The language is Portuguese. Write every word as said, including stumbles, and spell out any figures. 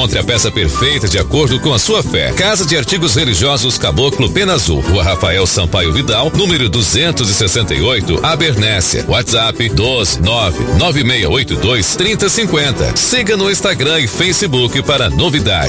Encontre a peça perfeita de acordo com a sua fé. Casa de Artigos Religiosos Caboclo Pena Azul, Rua Rafael Sampaio Vidal, número duzentos e sessenta e oito, Abernésia. WhatsApp doze nove nove seis oito dois trinta cinquenta. Siga no Instagram e Facebook para novidades.